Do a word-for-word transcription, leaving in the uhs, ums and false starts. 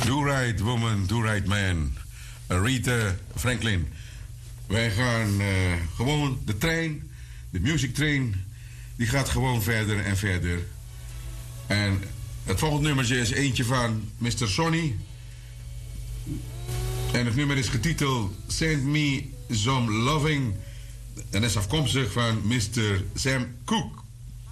Do Right Woman, Do Right Man. Aretha Franklin. Wij gaan uh, gewoon de trein, de music train, die gaat gewoon verder en verder. En het volgende nummertje is eentje van mister Sonny. En het nummer is getiteld Send Me Some Loving. En is afkomstig van mister Sam Cooke.